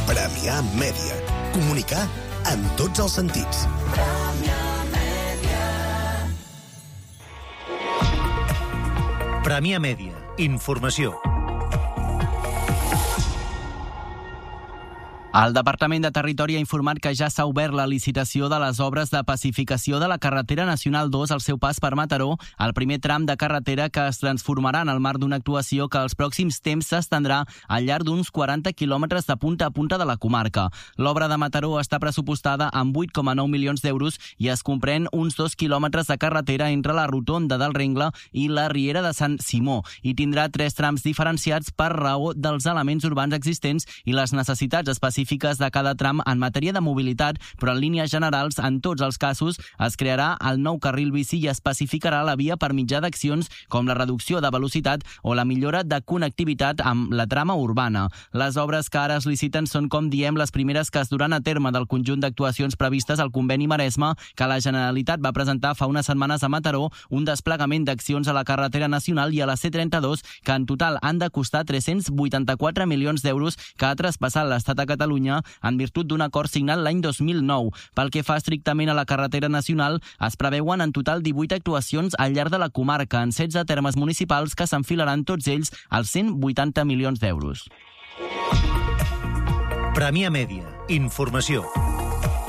Premià Mèdia. Comunicar en tots els sentits. Premià Mèdia. Informació. El Departament de Territori ha informat que ja s'ha obert la licitació de les obres de pacificació de la carretera nacional 2 al seu pas per Mataró, el primer tram de carretera que es transformarà en el marc d'una actuació que als pròxims temps s'estendrà al llarg d'uns 40 quilòmetres de punta a punta de la comarca. L'obra de Mataró està pressupostada amb 8,9 milions d'euros i es comprèn uns 2 quilòmetres de carretera entre la rotonda del Rengle i la riera de Sant Simó i tindrà 3 trams diferenciats per raó dels elements urbans existents i les necessitats específiques de cada tram en matèria de mobilitat, però en línies generals, en tots els casos, es crearà el nou carril bici i especificarà la via per mitjà d'accions com la reducció de velocitat o la millora de connectivitat amb la trama urbana. Les obres que ara es liciten són, com diem, les primeres que es duran a terme del conjunt d'actuacions previstes al Conveni Maresme, que la Generalitat va presentar fa unes setmanes a Mataró, un desplegament d'accions a la carretera nacional i a la C32, que en total han de costar 384 milions d'euros que ha traspassat l'Estat a Catalunya en virtut d'un acord signat l'any 2009. Pel que fa estrictament a la carretera nacional, es preveuen en total 18 actuacions al llarg de la comarca, en 16 termes municipals que s'enfilaran tots ells als 180 milions d'euros. Premià Mèdia. Informació.